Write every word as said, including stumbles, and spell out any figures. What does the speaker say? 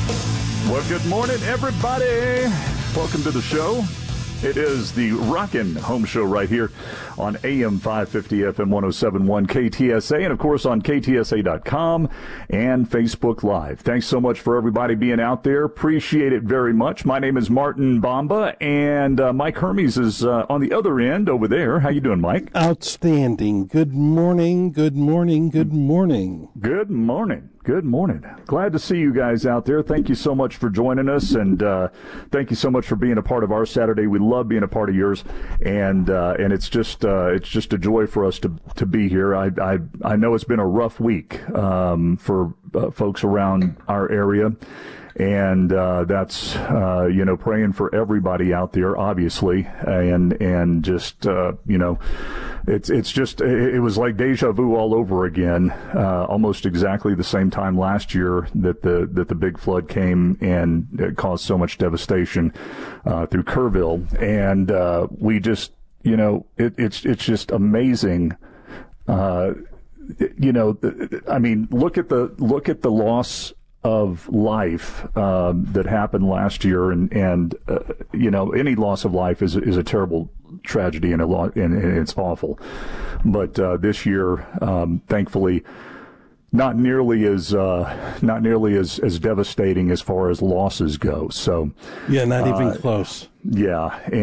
Well, good morning, everybody. Welcome to the show. It is the Rockin' Home Show right here on A M five fifty, F M one oh seven point one K T S A, and, of course, on K T S A dot com and Facebook Live. Thanks so much for everybody being out there. Appreciate it very much. My name is Martin Bamba, and uh, Mike Hermes is uh, on the other end over there. How you doing, Mike? Outstanding. Good morning, good morning, good morning. Good morning. Good morning. Glad to see you guys out there. Thank you so much for joining us, and uh, thank you so much for being a part of our Saturday. We love being a part of yours, and uh, and it's just uh, it's just a joy for us to to be here. I I, I know it's been a rough week um, for uh, folks around our area. And uh, that's, uh, you know, praying for everybody out there, obviously, and and just, uh, you know, it's it's just, it, it was like deja vu all over again, uh, almost exactly the same time last year that the that the big flood came and it caused so much devastation uh, through Kerrville. And uh, we just, you know, it, it's it's just amazing. Uh, you know, I mean, look at the look at the loss of life um, that happened last year, and and uh, you know, any loss of life is is a terrible tragedy, and a lot, and, and it's awful. But uh, this year, um, thankfully, not nearly as uh, not nearly as, as devastating as far as losses go. So yeah, not even uh, close. Yeah.